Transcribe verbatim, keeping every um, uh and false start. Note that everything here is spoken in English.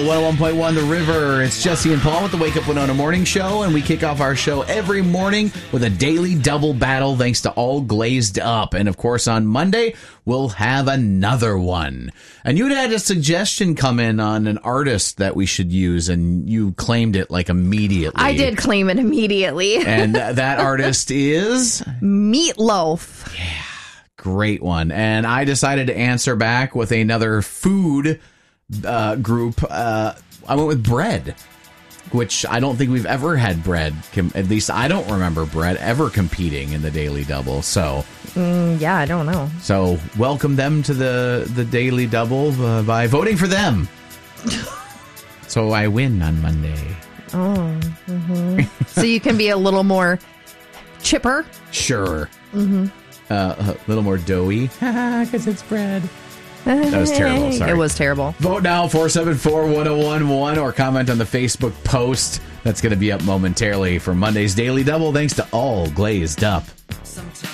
one oh one point one The River. It's Jesse and Paul with the Wake Up Winona Morning Show, and we kick off our show every morning with a daily double battle thanks to All Glazed Up. And of course, on Monday, we'll have another one. And you had a suggestion come in on an artist that we should use, and you claimed it like immediately. I did claim it immediately. And th- that artist is? Meatloaf. Yeah, great one. And I decided to answer back with another food uh, group. Uh, I went with bread, which I don't think we've ever had bread. Com- at least I don't remember bread ever competing in the Daily Double. So, mm, yeah, I don't know. So welcome them to the, the Daily Double uh, by voting for them. So I win on Monday. Oh, mm-hmm. So you can be a little more chipper? Sure. Mm-hmm. Uh, a little more doughy. Because it's bread. That was terrible. Sorry. It was terrible. Vote now, four seven four, one oh one one, or comment on the Facebook post. That's going to be up momentarily for Monday's Daily Double, thanks to All Glazed Up. Sometimes